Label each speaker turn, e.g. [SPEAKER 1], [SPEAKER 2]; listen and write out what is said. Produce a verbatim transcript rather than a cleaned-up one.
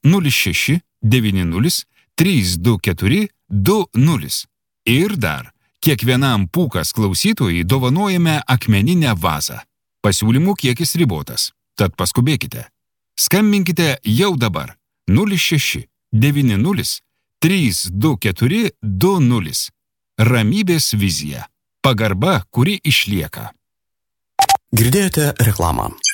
[SPEAKER 1] nulis šeši devyni nulis trys du keturi du nulis. Ir dar, kiekvienam pūkas klausytojui dovanojame akmeninę vazą. Pasiūlymų kiekis ribotas, tad paskubėkite. Skambinkite jau dabar nulis šeši devyni nulis trys du keturi du nulis. Ramybės vizija. Pagarba, kuri išlieka.
[SPEAKER 2] Girdėjote reklamą.